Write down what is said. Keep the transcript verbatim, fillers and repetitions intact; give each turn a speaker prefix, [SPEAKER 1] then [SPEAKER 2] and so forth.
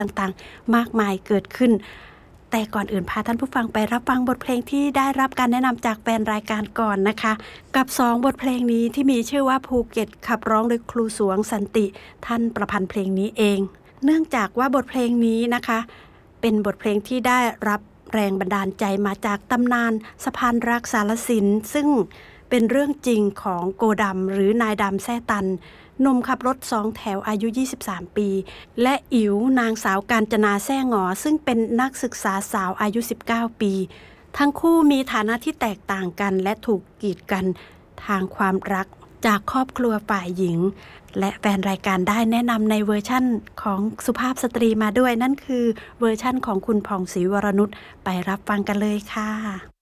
[SPEAKER 1] ต่างๆมากมายเกิดขึ้นแต่ก่อนอื่นพาท่านผู้ฟังไปรับฟังบทเพลงที่ได้รับการแนะนำจากแฟนรายการก่อนนะคะกับสองบทเพลงนี้ที่มีชื่อว่าภูเก็ตขับร้องโดยครูสวงสันติท่านประพันธ์เพลงนี้เองเนื่องจากว่าบทเพลงนี้นะคะเป็นบทเพลงที่ได้รับแรงบันดาลใจมาจากตำนานสะพานรักสารสินซึ่งเป็นเรื่องจริงของโกดำหรือนายดำแซ่ตันหนุ่มขับรถสองแถวอายุยี่สิบสามปีและอิ๋วนางสาวกาญจนาแซ่หงอซึ่งเป็นนักศึกษาสาวอายุสิบเก้าปีทั้งคู่มีฐานะที่แตกต่างกันและถูกกีดกันทางความรักจากครอบครัวฝ่ายหญิงและแฟนรายการได้แนะนำในเวอร์ชั่นของสุภาพสตรีมาด้วยนั่นคือเวอร์ชั่นของคุณผ่องศรีวรนุชไปรับฟังกันเลยค่ะ